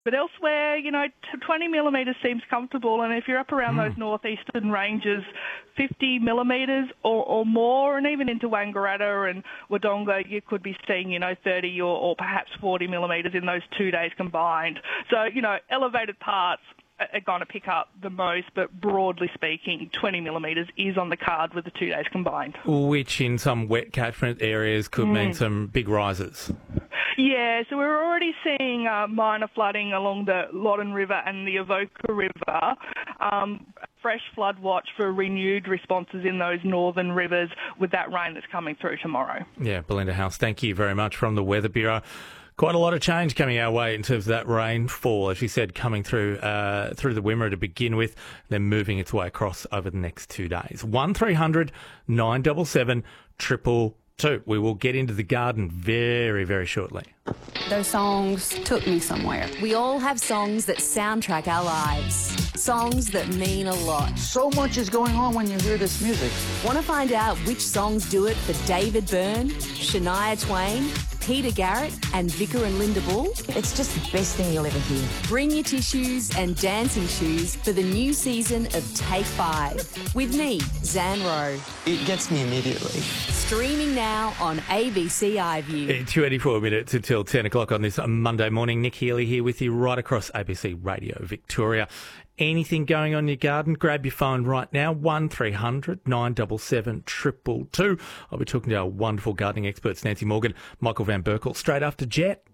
But elsewhere, 20 millimetres seems comfortable, and if you're up around those northeastern ranges, 50 millimetres or more, and even into Wangaratta and Wodonga, you could be seeing, 30 or perhaps 40 millimetres in those 2 days combined. So, elevated parts are going to pick up the most, but broadly speaking, 20 millimetres is on the card with the 2 days combined. Which in some wet catchment areas could mean some big rises. Yeah, so we're already seeing minor flooding along the Loddon River and the Avoca River. Fresh flood watch for renewed responses in those northern rivers with that rain that's coming through tomorrow. Yeah, Belinda House, thank you very much from the Weather Bureau. Quite a lot of change coming our way in terms of that rainfall, as you said, coming through the Wimmera to begin with, then moving its way across over the next 2 days. 1300 977 222. We will get into the garden very, very shortly. Those songs took me somewhere. We all have songs that soundtrack our lives. Songs that mean a lot. So much is going on when you hear this music. Want to find out which songs do it for David Byrne, Shania Twain, Peter Garrett and Vicar and Linda Bull? It's just the best thing you'll ever hear. Bring your tissues and dancing shoes for the new season of Take 5 with me, Zan Rowe. It gets me immediately. Streaming now on ABC iView. 24 minutes until 10 o'clock on this Monday morning. Nick Healy here with you right across ABC Radio Victoria. Anything going on in your garden? Grab your phone right now, 1300 977 222. I'll be talking to our wonderful gardening experts, Nancy Morgan, Michael Van Berkel, straight after Jet.